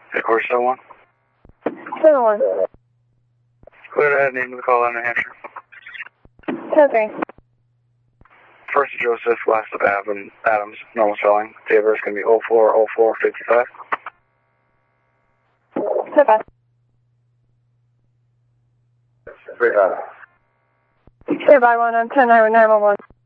Hey, course 71. 71. Clear ahead, name of the call out, New Hampshire. 10-3. First of Joseph, last of Adams, normal spelling. Date of birth is going to be 04/04/55. 10-5. 35. Clear by 1 on 10 911.